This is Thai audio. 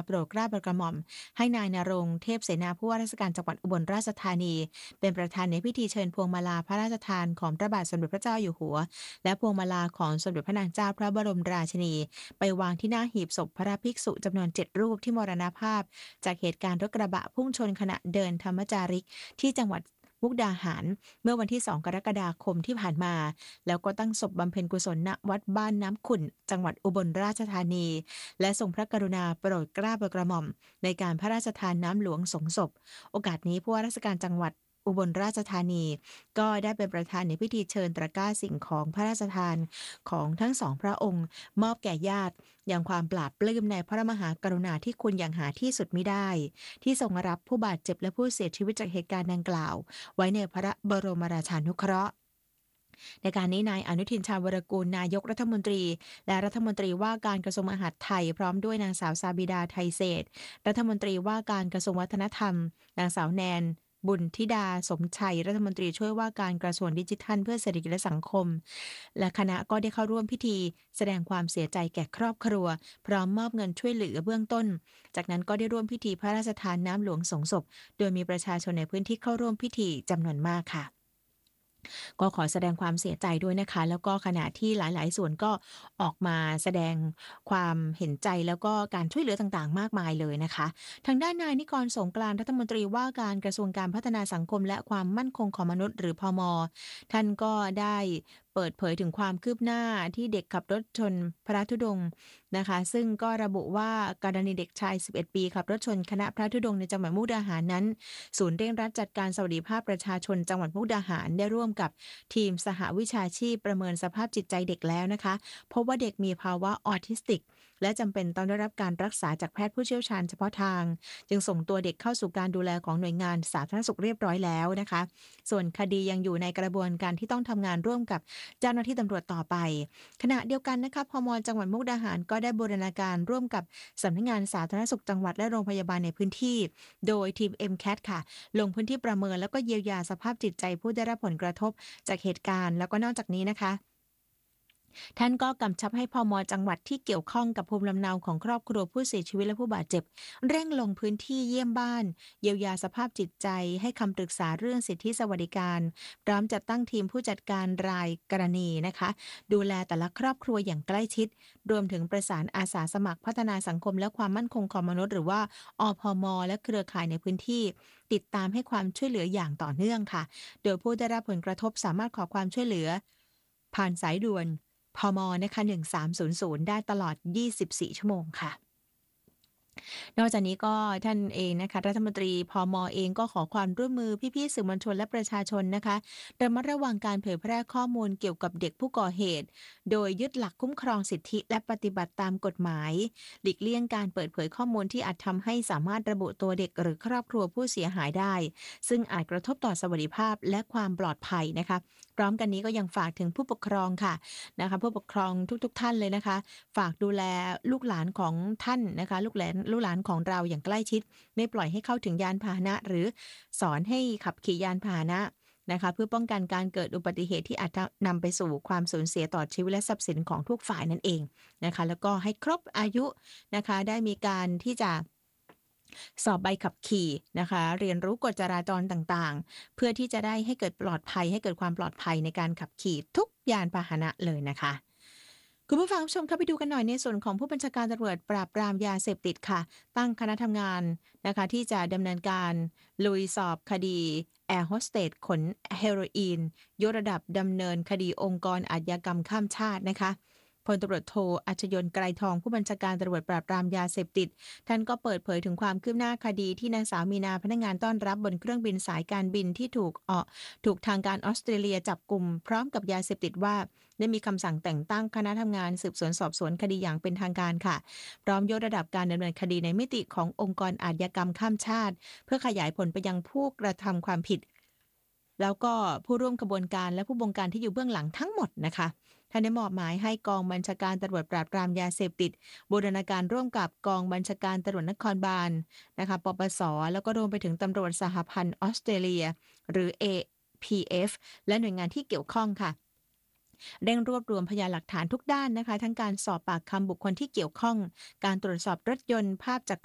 โปรดเกล้าโปรดกระหม่อมให้นายณรงค์เทพเสนาผู้ว่าราชการจังหวัดอุบลราชธานีเป็นประธานในพิธีเชิญพวงมาลาพระราชทานของพระบาทสมเด็จพระเจ้าอยู่หัวและพวงมาลาของสมเด็จพระนางเจ้าพระบรมราชินีไปวางที่หน้าหีบศพพระภิกษุจำนวน7รูปที่มรณภาพจากเหตุการณ์รถกระบะพุ่งชนขณะเดินธรรมจาริกที่จังหวัดมุกดาหารเมื่อวันที่2กรกฎาคมที่ผ่านมาแล้วก็ตั้งศพบำเพ็ญกุศลณวัดบ้านน้ำขุ่นจังหวัดอุบลราชธานีและทรงพระกรุณาโปรดเกล้าโปรดกระหม่อมในการพระราชทานน้ำหลวงสงศพโอกาสนี้ผู้ว่าราชการจังหวัดอุบลราชธานีก็ได้เป็นประธานในพิธีเชิญตะกร้าสิ่งของพระราชทานของทั้งสองพระองค์มอบแก่ญาติอย่างความปลาบปลื้มในพระมหากรุณาธิคุณอย่างหาที่สุดมิได้ที่ทรงรับผู้บาดเจ็บและผู้เสียชีวิตจากเหตุการณ์ดังกล่าวไว้ในพระบรมราชานุเคราะห์ในการนี้นายอนุทินชาญวรกูลนายกรัฐมนตรีและรัฐมนตรีว่าการกระทรวงมหาดไทยพร้อมด้วยนางสาวซาบิดาไทยเศรษฐ์รัฐมนตรีว่าการกระทรวงวัฒนธรรมนางสาวแนนบุญธิดาสมชัยรัฐมนตรีช่วยว่าการกระทรวงดิจิทัลเพื่อเศรษฐกิจและสังคมและคณะก็ได้เข้าร่วมพิธีแสดงความเสียใจแก่ครอบครัวพร้อมมอบเงินช่วยเหลือเบื้องต้นจากนั้นก็ได้ร่วมพิธีพระราชทานน้ำหลวงสงศพโดยมีประชาชนในพื้นที่เข้าร่วมพิธีจำนวนมากค่ะก็ขอแสดงความเสียใจด้วยนะคะแล้วก็ขณะที่หลายๆส่วนก็ออกมาแสดงความเห็นใจแล้วก็การช่วยเหลือต่างๆมากมายเลยนะคะทางด้านนายนิกรสงกรานต์รัฐมนตรีว่าการกระทรวงการพัฒนาสังคมและความมั่นคงของมนุษย์หรือพม.ท่านก็ได้เปิดเผยถึงความคืบหน้าที่เด็กขับรถชนพระธุดงค์นะคะซึ่งก็ระบุว่ากรณีเด็กชาย11ปีขับรถชนคณะพระธุดงค์ในจังหวัดมุกดาหารนั้นศูนย์เร่งรัดจัดการสวัสดิภาพประชาชนจังหวัดมุกดาหารได้ร่วมกับทีมสหวิชาชีพประเมินสภาพจิตใจเด็กแล้วนะคะพบว่าเด็กมีภาวะออทิสติกและจำเป็นต้องได้รับการรักษาจากแพทย์ผู้เชี่ยวชาญเฉพาะทางจึงส่งตัวเด็กเข้าสู่การดูแลของหน่วยงานสาธารณสุขเรียบร้อยแล้วนะคะส่วนคดียังอยู่ในกระบวนการที่ต้องทำงานร่วมกับเจ้าหน้าที่ตำรวจต่อไปขณะเดียวกันนะคะพม.จังหวัดมุกดาหารก็ได้บูรณาการร่วมกับสำนักงานสาธารณสุขจังหวัดและโรงพยาบาลในพื้นที่โดยทีม MCAT ค่ะลงพื้นที่ประเมินแล้วก็เยียวยาสภาพจิตใจผู้ได้รับผลกระทบจากเหตุการณ์แล้วก็นอกจากนี้นะคะท่านก็กำชับให้พม.จังหวัดที่เกี่ยวข้องกับภูมิลำเนาของครอบครัวผู้เสียชีวิตและผู้บาดเจ็บเร่งลงพื้นที่เยี่ยมบ้านเยียวยาสภาพจิตใจให้คำปรึกษาเรื่องสิทธิสวัสดิการพร้อมจัดตั้งทีมผู้จัดการรายกรณีนะคะดูแลแต่ละครอบครัวอย่างใกล้ชิดรวมถึงประสานอาสาสมัครพัฒนาสังคมและความมั่นคงของมนุษย์หรือว่าอพม.และเครือข่ายในพื้นที่ติดตามให้ความช่วยเหลืออย่างต่อเนื่องค่ะโดยผู้ได้รับผลกระทบสามารถขอความช่วยเหลือผ่านสายด่วนพม.นะคะ1300ได้ตลอด24ชั่วโมงค่ะนอกจากนี้ก็ท่านเองนะคะรัฐมนตรีพม.เองก็ขอความร่วมมือพี่ๆสื่อมวลชนและประชาชนนะคะระมัดระวังการเผยแพร่ข้อมูลเกี่ยวกับเด็กผู้ก่อเหตุโดยยึดหลักคุ้มครองสิทธิและปฏิบัติตามกฎหมายหลีกเลี่ยงการเปิดเผยข้อมูลที่อาจทำให้สามารถระบุตัวเด็กหรือครอบครัวผู้เสียหายได้ซึ่งอาจกระทบต่อสวัสดิภาพและความปลอดภัยนะคะพร้อมกันนี้ก็ยังฝากถึงผู้ปกครองค่ะนะคะผู้ปกครองทุกๆท่านเลยนะคะฝากดูแลลูกหลานของท่านนะคะลูกหลานของเราอย่างใกล้ชิดไม่ปล่อยให้เข้าถึงยานพาหนะหรือสอนให้ขับขี่ยานพาหนะนะคะเพื่อป้องกันการเกิดอุบัติเหตุที่อาจจะนำไปสู่ความสูญเสียต่อชีวิตและทรัพย์สินของทุกฝ่ายนั่นเองนะคะแล้วก็ให้ครบอายุนะคะได้มีการที่จะสอบใบขับขี่นะคะเรียนรู้กฎจราจรต่างๆเพื่อที่จะได้ให้เกิดปลอดภัยให้เกิดความปลอดภัยในการขับขี่ทุกยานพาหนะเลยนะคะคุณผู้ฟังชมเข้าไปดูกันหน่อยในส่วนของผู้บัญชาการตำรวจปราบปรามยาเสพติดค่ะตั้งคณะทำงานนะคะที่จะดำเนินการลุยสอบคดีแอร์โฮสเตสขนเฮโรอีนยกระดับดำเนินคดีองค์กรอาชญากรรมข้ามชาตินะคะพลตำรวจโทอัชยนต์ไกรทองผู้บัญชาการตำรวจปราบปรามยาเสพติดท่านก็เปิดเผยถึงความคืบหน้าคดีที่นางสาวมีนาพนักงานต้อนรับบนเครื่องบินสายการบินที่ถูกทางการออสเตรเลียจับกลุ่มพร้อมกับยาเสพติดว่าได้มีคำสั่งแต่งตั้งคณะทำงานสืบสวนสอบสวนคดีอย่างเป็นทางการค่ะพร้อมยกระดับการดำเนินคดีในมิติขององค์กรอาชญากรรมข้ามชาติเพื่อขยายผลไปยังผู้กระทำความผิดแล้วก็ผู้ร่วมกระบวนการและผู้บงการที่อยู่เบื้องหลังทั้งหมดนะคะท่านได้มอบหมายให้กองบัญชาการตำรวจปราบปรามยาเสพติดบูรณาการร่วมกับกองบัญชาการตำรวจนครบาลนะคะปปส.แล้วก็รวมไปถึงตำรวจสหพันธ์ออสเตรเลียหรือ APF และหน่วยงานที่เกี่ยวข้องค่ะเร่งรวบรวมพยานหลักฐานทุกด้านนะคะทั้งการสอบปากคำบุคคลที่เกี่ยวข้องการตรวจสอบรถยนต์ภาพจาก